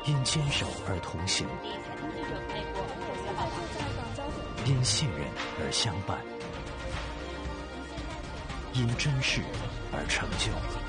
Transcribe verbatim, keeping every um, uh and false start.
因坚守而同行，因信任而相伴，因真实而成就。